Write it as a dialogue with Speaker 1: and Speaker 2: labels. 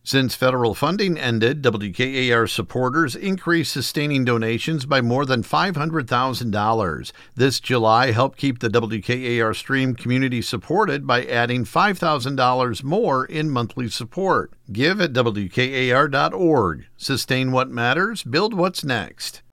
Speaker 1: Since federal funding ended, WKAR supporters increased sustaining donations by more than $500,000. This July helped keep the WKAR stream community supported by adding $5,000 more in monthly support. Give at WKAR.org. Sustain what matters, build what's next.